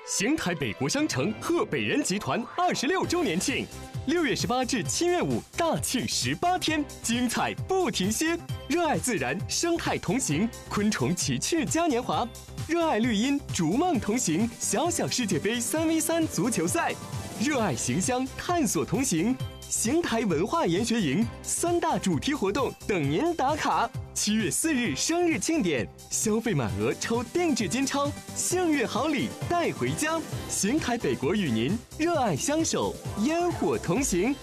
邢台北国商城贺北人集团26周年庆，6月18至7月5大庆18天，精彩不停歇。热爱自然，生态同行，昆虫奇趣嘉年华；热爱绿荫，逐梦同行，小小世界杯3v3足球赛；热爱形香，探索同行。邢台文化研学营3大主题活动等您打卡。7月4日生日庆典，消费满额抽定制金钞，幸运好礼带回家。邢台北国与您热爱相守，烟火同行。